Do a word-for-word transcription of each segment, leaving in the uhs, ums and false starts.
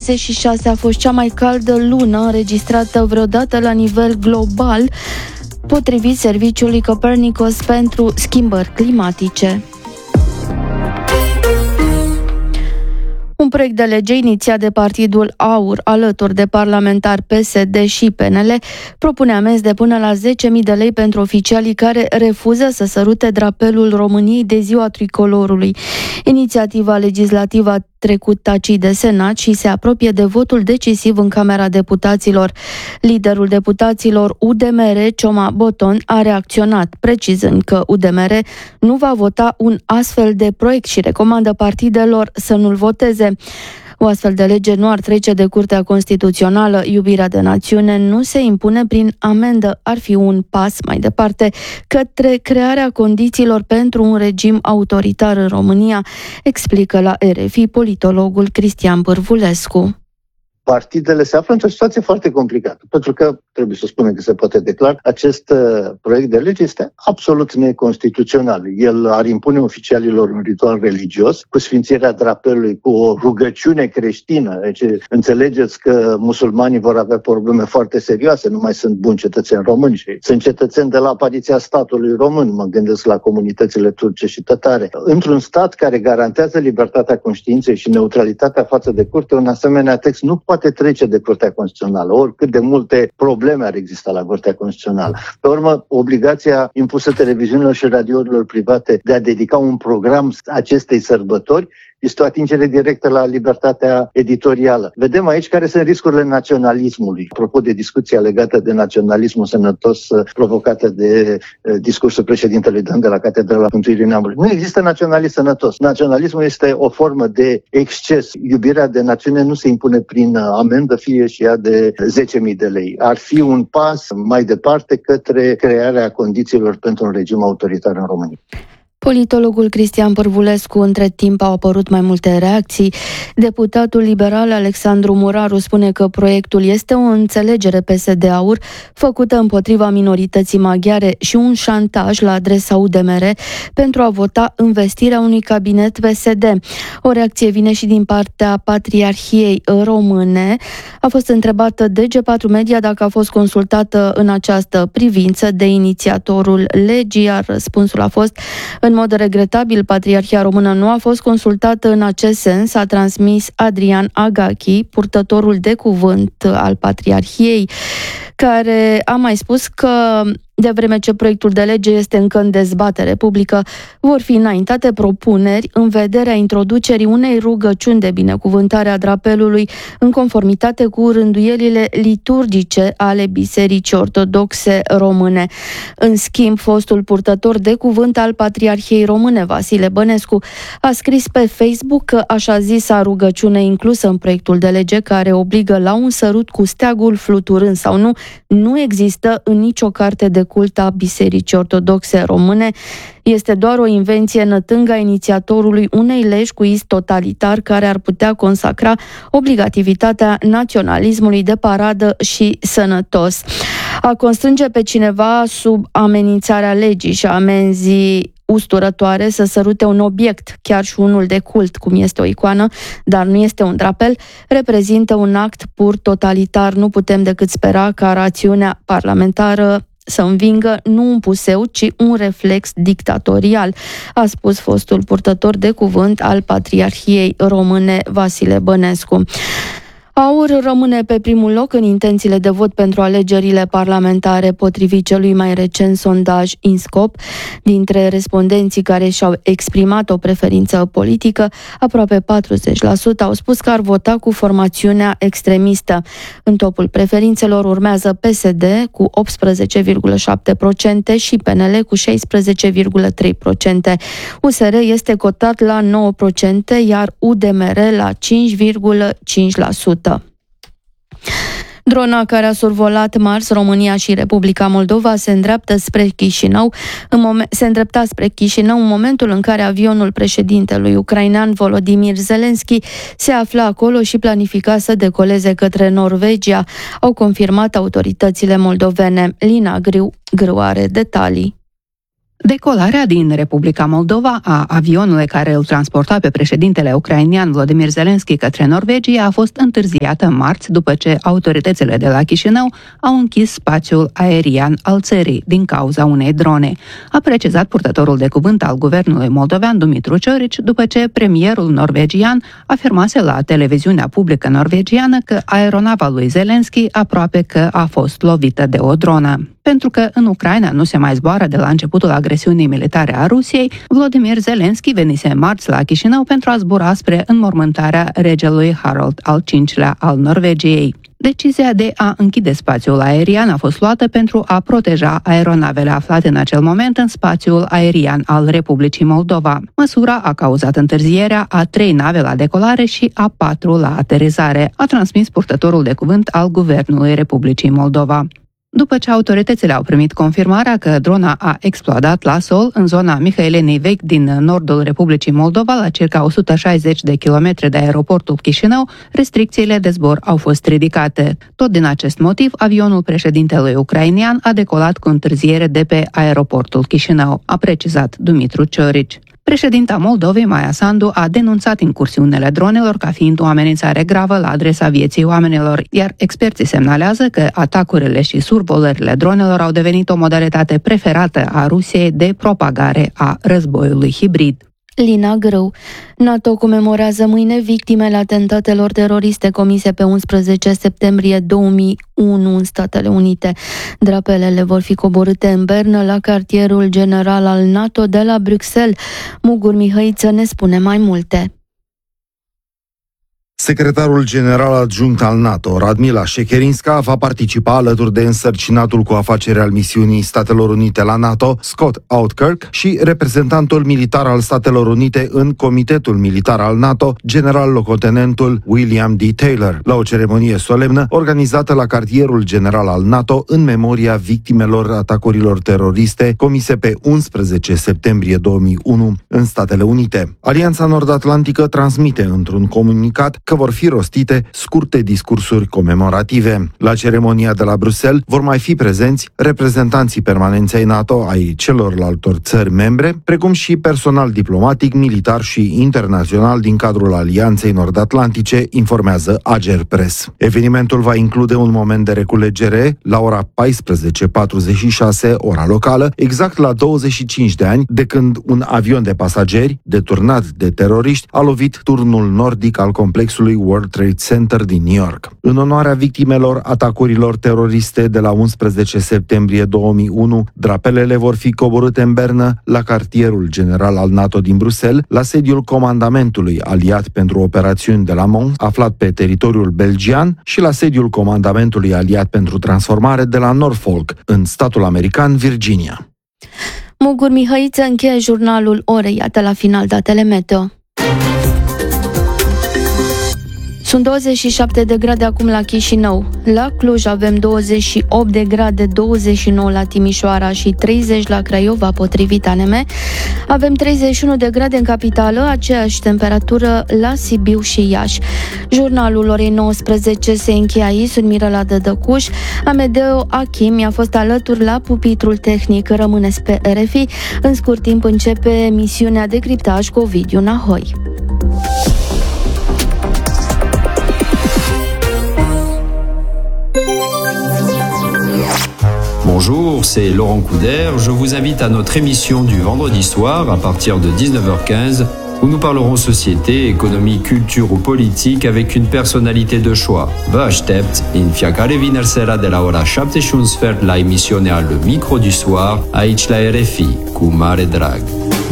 șaptezeci și șase a fost cea mai caldă lună înregistrată vreodată la nivel global, potrivit serviciului Copernicus pentru schimbări climatice. Un proiect de lege inițiat de Partidul AUR, alături de parlamentari P S D și P N L, propune amenzi de până la zece mii de lei pentru oficialii care refuză să sărute drapelul României de ziua tricolorului. Inițiativa legislativă a trecut tacit de Senat și se apropie de votul decisiv în Camera Deputaților. Liderul deputaților U D M R, Cioma Boton, a reacționat, precizând că U D M R nu va vota un astfel de proiect și recomandă partidelor să nu-l voteze. O astfel de lege nu ar trece de Curtea Constituțională. Iubirea de națiune nu se impune prin amendă. Ar fi un pas mai departe către crearea condițiilor pentru un regim autoritar în România, explică la R F I politologul Cristian Bârvulescu. Partidele se află într-o situație foarte complicată, pentru că, trebuie să spunem că se poate declara, acest uh, proiect de lege este absolut neconstituțional. El ar impune oficialilor un ritual religios cu sfințirea drapelului, cu o rugăciune creștină. Deci înțelegeți că musulmanii vor avea probleme foarte serioase, nu mai sunt buni cetățeni români și sunt cetățeni de la apariția statului român, mă gândesc la comunitățile turce și tatare. Într-un stat care garantează libertatea conștiinței și neutralitatea față de curte, un asemenea text nu poate trece de Curtea Constituțională, oricât de multe probleme ar exista la Curtea Constituțională. Pe urmă, obligația impusă televiziunilor și radiourilor private de a dedica un program acestei sărbători este o atingere directă la libertatea editorială. Vedem aici care sunt riscurile naționalismului. Apropo de discuția legată de naționalismul sănătos provocată de discursul președintelui Dan de la Catedrala Mântuirii Neamului. Nu există naționalism sănătos. Naționalismul este o formă de exces. Iubirea de națiune nu se impune prin amendă, fie și ea de zece mii de lei. Ar fi un pas mai departe către crearea condițiilor pentru un regim autoritar în România. Politologul Cristian Bârvulescu. Între timp au apărut mai multe reacții. Deputatul liberal Alexandru Muraru spune că proiectul este o înțelegere P S D-AUR făcută împotriva minorității maghiare și un șantaj la adresa U D M R pentru a vota învestirea unui cabinet P S D. O reacție vine și din partea Patriarhiei Române. A fost întrebată de G patru Media dacă a fost consultată în această privință de inițiatorul legii, iar răspunsul a fost: în mod regretabil, Patriarhia Română nu a fost consultată în acest sens, a transmis Adrian Agachi, purtătorul de cuvânt al Patriarhiei, care a mai spus că, de vreme ce proiectul de lege este încă în dezbatere publică, vor fi înaintate propuneri în vederea introducerii unei rugăciuni de binecuvântare a drapelului în conformitate cu rânduielile liturgice ale Bisericii Ortodoxe Române. În schimb, fostul purtător de cuvânt al Patriarhiei Române, Vasile Bănescu, a scris pe Facebook că așa zisa rugăciune inclusă în proiectul de lege, care obligă la un sărut cu steagul fluturând sau nu, nu există în nicio carte de cult a Bisericii Ortodoxe Române. Este doar o invenție nătângă a inițiatorului unei legi cu iz totalitar care ar putea consacra obligativitatea naționalismului de paradă și sănătos. A constrânge pe cineva sub amenințarea legii și amenzii usturătoare să sărute un obiect, chiar și unul de cult, cum este o icoană, dar nu este un drapel, reprezintă un act pur totalitar. Nu putem decât spera ca rațiunea parlamentară să învingă nu un puseu, ci un reflex dictatorial, a spus fostul purtător de cuvânt al Patriarhiei Române, Vasile Bănescu. AUR rămâne pe primul loc în intențiile de vot pentru alegerile parlamentare, potrivit celui mai recent sondaj INSCOP. Dintre respondenții care și-au exprimat o preferință politică, aproape patruzeci la sută au spus că ar vota cu formațiunea extremistă. În topul preferințelor urmează P S D cu optsprezece virgulă șapte la sută și P N L cu șaisprezece virgulă trei la sută. U S R este cotat la nouă la sută, iar U D M R la cinci virgulă cinci la sută. Drona care a survolat marți România și Republica Moldova se îndreaptă spre Chișinău, în momen- se îndrepta spre Chișinău în momentul în care avionul președintelui ucrainean Volodymyr Zelensky se afla acolo și planifica să decoleze către Norvegia, au confirmat autoritățile moldovene. Lina Griu, Grâu are detalii. Decolarea din Republica Moldova a avionului care îl transporta pe președintele ucrainian Volodymyr Zelensky către Norvegia a fost întârziată marți după ce autoritățile de la Chișinău au închis spațiul aerian al țării din cauza unei drone, a precizat purtătorul de cuvânt al guvernului moldovean Dumitru Ciorici după ce premierul norvegian afirmase la televiziunea publică norvegiană că aeronava lui Zelensky aproape că a fost lovită de o dronă. Pentru că în Ucraina nu se mai zboară de la începutul agresiunii militare a Rusiei, Volodymyr Zelensky venise marți la Chișinău pentru a zbura spre înmormântarea regelui Harald al cincilea al Norvegiei. Decizia de a închide spațiul aerian a fost luată pentru a proteja aeronavele aflate în acel moment în spațiul aerian al Republicii Moldova. Măsura a cauzat întârzierea a trei nave la decolare și a patru la aterizare, a transmis purtătorul de cuvânt al Guvernului Republicii Moldova. După ce autoritățile au primit confirmarea că drona a explodat la sol în zona Mihăilenii Vechi din nordul Republicii Moldova, la circa o sută șaizeci de kilometri de aeroportul Chișinău, restricțiile de zbor au fost ridicate. Tot din acest motiv, avionul președintelui ucrainian a decolat cu întârziere de pe aeroportul Chișinău, a precizat Dumitru Ciorici. Președinta Moldovei, Maia Sandu, a denunțat incursiunile dronelor ca fiind o amenințare gravă la adresa vieții oamenilor, iar experții semnalează că atacurile și survolările dronelor au devenit o modalitate preferată a Rusiei de propagare a războiului hibrid. Lina Grâu. NATO comemorează mâine victimele atentatelor teroriste comise pe unsprezece septembrie două mii unu în Statele Unite. Drapelele vor fi coborâte în Bernă la cartierul general al NATO de la Bruxelles. Mugur Mihăiță ne spune mai multe. Secretarul general adjunct al NATO, Radmila Shekerinska, va participa alături de însărcinatul cu afaceri al misiunii Statelor Unite la NATO, Scott Outkirk, și reprezentantul militar al Statelor Unite în Comitetul Militar al NATO, general-locotenentul William D. Taylor, la o ceremonie solemnă organizată la cartierul general al NATO în memoria victimelor atacurilor teroriste comise pe unsprezece septembrie două mii unu în Statele Unite. Alianța Nord-Atlantică transmite într-un comunicat că vor fi rostite scurte discursuri comemorative. La ceremonia de la Bruxelles vor mai fi prezenți reprezentanții permanenți ai NATO ai celorlaltor țări membre, precum și personal diplomatic, militar și internațional din cadrul Alianței Nord-Atlantice, informează Ager Press. Evenimentul va include un moment de reculegere la ora paisprezece patruzeci și șase, ora locală, exact la douăzeci și cinci de ani de când un avion de pasageri, deturnat de teroriști, a lovit turnul nordic al complexului World Trade Center din New York. În onoarea victimelor atacurilor teroriste de la unsprezece septembrie două mii unu, drapelele vor fi coborâte în Bernă, la cartierul general al NATO din Bruxelles, la sediul comandamentului aliat pentru operațiuni de la Mons, aflat pe teritoriul belgian, și la sediul comandamentului aliat pentru transformare de la Norfolk, în statul american Virginia. Mugur Mihăiță încheie jurnalul orei. Iată la final datele meteo. Sunt douăzeci și șapte de grade acum la Chișinău. La Cluj avem douăzeci și opt de grade, douăzeci și nouă la Timișoara și treizeci la Craiova, potrivit A N M. Avem treizeci și unu de grade în capitală, aceeași temperatură la Sibiu și Iași. Jurnalul orei nouăsprezece se încheie aici. Sunt Mirela Dădăcuș. Amedeo Achim mi-a fost alături la pupitrul tehnic. Rămâneți pe R F I. În scurt timp începe emisiunea de criptaj cu Ovidiu Nahoi. Bonjour, c'est Laurent Couder. Je vous invite à notre émission du vendredi soir à partir de dix-neuf heures quinze où nous parlerons société, économie, culture ou politique avec une personnalité de choix. Vă aștept în fiecare vineri seara de la ora șapte și un sfert la emisiunea Le Micro du Soir, aici la R F I, cu mare drag.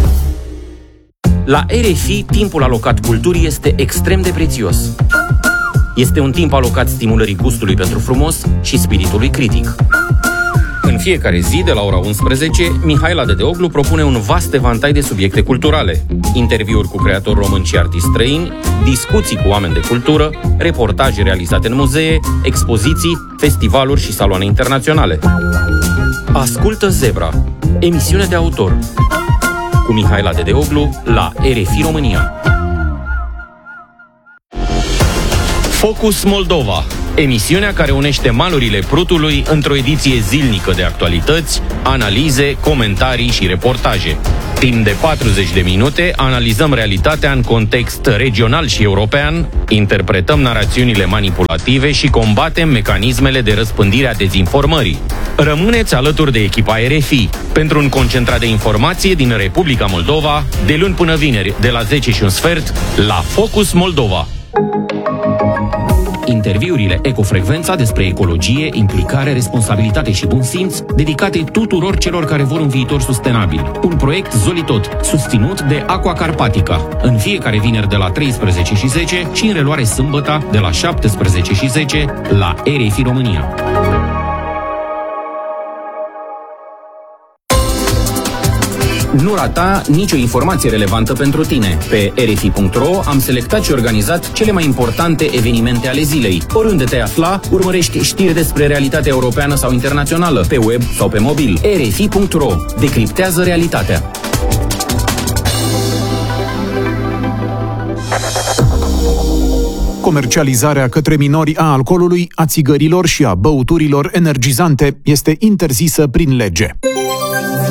La R F I, timpul alocat culturii este extrem de prețios. Este un timp alocat stimulării gustului pentru frumos și spiritului critic. În fiecare zi, de la ora unsprezece, Mihaela Dedeoglu propune un vast evantai de subiecte culturale, interviuri cu creatori români și artiști străini, discuții cu oameni de cultură, reportaje realizate în muzee, expoziții, festivaluri și saloane internaționale. Ascultă Zebra, emisiune de autor, cu Mihaela Dedeoglu la R F I România. Focus Moldova. emisiunea care unește malurile Prutului într-o ediție zilnică de actualități, analize, comentarii și reportaje. Timp de patruzeci de minute analizăm realitatea în context regional și european, interpretăm narațiunile manipulative și combatem mecanismele de răspândire a dezinformării. Rămâneți alături de echipa R F I pentru un concentrat de informație din Republica Moldova, de luni până vineri, de la zece și un sfert, la Focus Moldova. Interviurile Ecofrecvența despre ecologie, implicare, responsabilitate și bun simț, dedicate tuturor celor care vor un viitor sustenabil. Un proiect Zolitot, susținut de Aqua Carpatica. În fiecare vineri de la treisprezece și zece și în reluare sâmbătă de la șaptesprezece și zece la R F I România. Nu rata nicio informație relevantă pentru tine. Pe r f i punct r o am selectat și organizat cele mai importante evenimente ale zilei. Oriunde te afla, urmărești știri despre realitatea europeană sau internațională, pe web sau pe mobil. r f i punct r o. Decriptează realitatea. Comercializarea către minori a alcoolului, a țigărilor și a băuturilor energizante este interzisă prin lege.